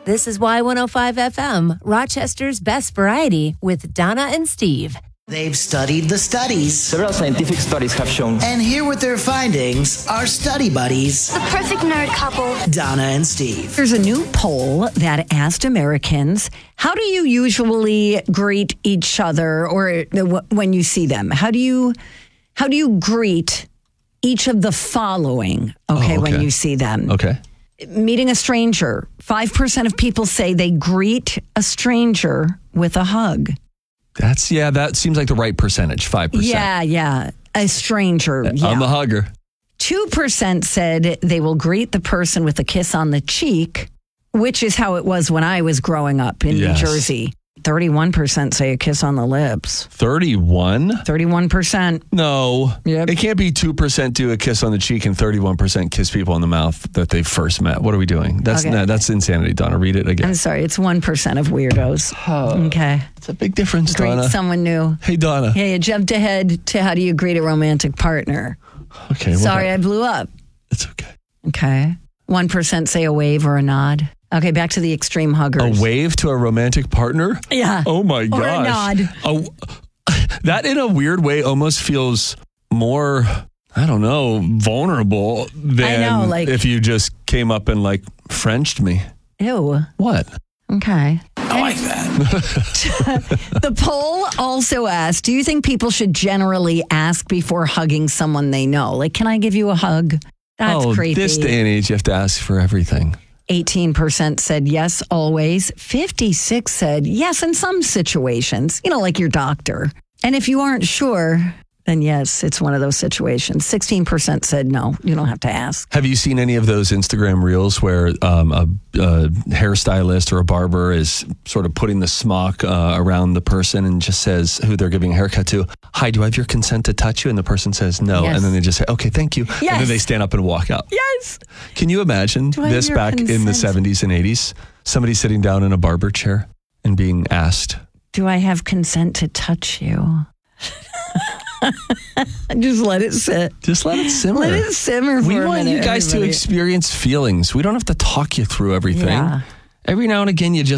This is Y105 FM, Rochester's best variety with Donna and Steve. They've studied the studies. Several scientific studies have shown. And here with their findings are study buddies, The perfect nerd couple. Donna and Steve. There's a new poll that asked Americans, how do you usually greet each other or when you see them? How do you greet each of the following, when you see them? Okay. Meeting a stranger. 5% of people say they greet a stranger with a hug. That seems like the right percentage, 5%. Yeah. A stranger. Yeah. I'm the hugger. 2% said they will greet the person with a kiss on the cheek, which is how it was when I was growing up in New Jersey. 31% say a kiss on the lips. 31? 31%. No. Yep. It can't be 2% do a kiss on the cheek and 31% kiss people in the mouth that they first met. What are we doing? That's insanity, Donna. Read it again. I'm sorry. It's 1% of weirdos. Okay. It's a big difference, Greet Donna. someone new. Hey, Donna. Yeah, you jumped ahead to how do you greet a romantic partner. Okay. Sorry, I blew up. It's okay. Okay. 1% say a wave or a nod. Okay, back to the extreme huggers. A wave to a romantic partner? Yeah. Oh, my gosh. Or a nod. That, in a weird way, almost feels more, vulnerable than if you just came up and, Frenched me. Ew. What? Okay. I like that. The poll also asked, do you think people should generally ask before hugging someone they know? Like, can I give you a hug? That's creepy. This day and age, you have to ask for everything. 18% said yes, always. 56% said yes in some situations, like your doctor. And if you aren't sure, then yes, it's one of those situations. 16% said no, you don't have to ask. Have you seen any of those Instagram reels where a hairstylist or a barber is sort of putting the smock around the person and just says who they're giving a haircut to, hi, do I have your consent to touch you? And the person says no. Yes. And then they just say, okay, thank you. Yes. And then they stand up and walk out. Yes. Can you imagine this back in the 70s and 80s? Somebody sitting down in a barber chair and being asked, do I have consent to touch you? Just let it sit. Just let it simmer. Let it simmer for a minute. We want you guys to experience feelings. We don't have to talk you through everything. Yeah. Every now and again, you just